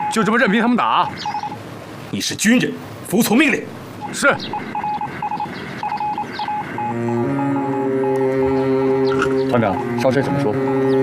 就这么任凭他们打？ 你是军人，服从命令。 是。 团长，少帅怎么说？